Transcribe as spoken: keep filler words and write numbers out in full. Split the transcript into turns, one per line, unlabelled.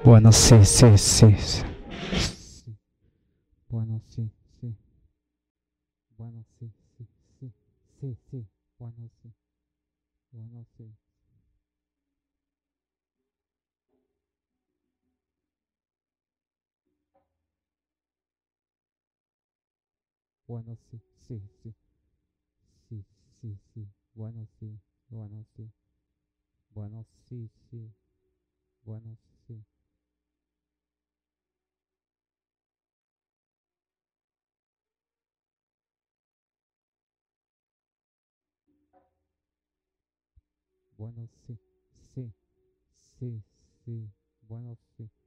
Bueno, sí, sí, sí, sí. Sí. Bueno, sí, sí. Bueno, sí, sí, sí. Sí, sí. Bueno, sí. Bueno, sí. Bueno, sí, sí, sí. Sí, sí, sí. Bueno, sí. Bueno, sí. Bueno, sí, sí. Bueno, sí. Bueno, sí. Sí. Sí, sí. Bueno, sí.